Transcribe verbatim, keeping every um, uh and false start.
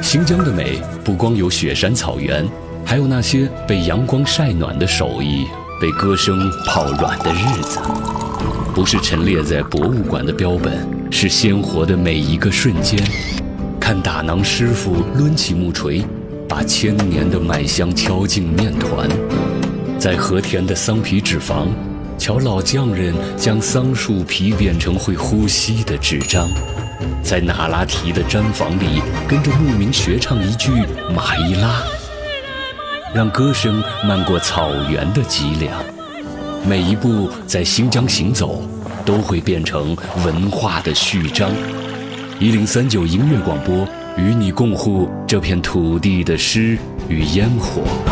新疆的美不光有雪山草原，还有那些被阳光晒暖的手艺，被歌声泡软的日子。不是陈列在博物馆的标本，是鲜活的每一个瞬间。看打囊师傅抡起木锤，把千年的麦香敲进面团。在和田的桑皮纸坊，瞧老匠人将桑树皮变成会呼吸的纸张。在那拉提的毡房里，跟着牧民学唱一句马伊拉，让歌声漫过草原的脊梁。每一步在新疆行走，都会变成文化的序章。一零三九音乐广播，与你共护这片土地的诗与烟火。